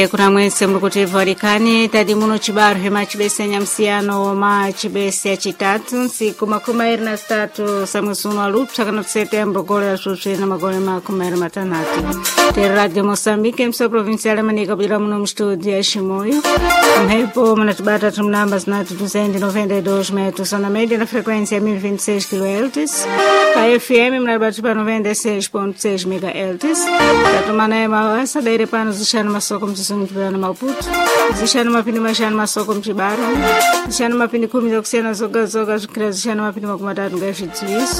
Kuna mwense mlikutivwarikani tadi muno chibaru hema chibese nyamsiano ma chibese chitatu nsiku makumairi na statu samusuno alupsa kana setembro gole ya shushe na magole makumairi matanati te radio Mosambike mso provinciale manika bila muno mstudio ya Shimoyo mhepo mnatibata tumnamba zinatu 292 metros sana media na frequência 1026 kHz pa FM mnatibata pa 96.6 MHz tatumana ya mawasa daire pano zishana masoko msisungipana Maputo zishana mapini mashana masoko mchibaru zishana mapini 10 za kusiana zoga zikira zishana mapini makumatatu ngafitilisu